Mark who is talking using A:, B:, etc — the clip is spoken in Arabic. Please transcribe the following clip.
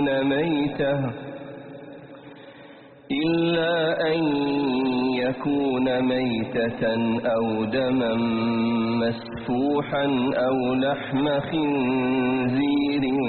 A: إلا أن يكون ميتة أو دما مسفوحا أو لحم خنزير